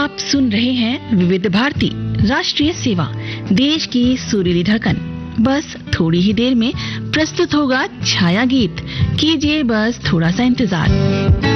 आप सुन रहे हैं विविध भारती राष्ट्रीय सेवा, देश की सुरीली धड़कन। बस थोड़ी ही देर में प्रस्तुत होगा छाया गीत। कीजिए बस थोड़ा सा इंतजार।